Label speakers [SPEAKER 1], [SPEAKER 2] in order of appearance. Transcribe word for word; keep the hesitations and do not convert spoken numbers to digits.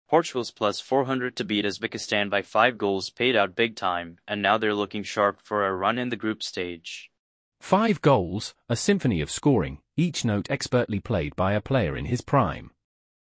[SPEAKER 1] Portugal's plus four hundred to beat Uzbekistan by five goals paid out big time, and now they're looking sharp for a run in the group stage.
[SPEAKER 2] Five goals, a symphony of scoring, each note expertly played by a player in his prime.